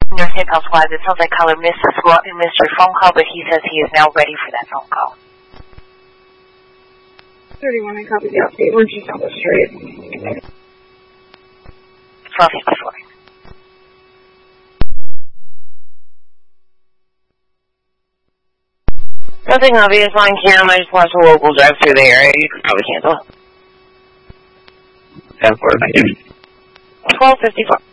Your takeoff wise, it sounds like caller missed your phone call, but he says he is now ready for that phone call. 31, I copy the update. We're just on the street. 1254. Nothing obvious on cam. I just watched a local drive through the area. You could probably cancel. 10-4, thank you. 1254.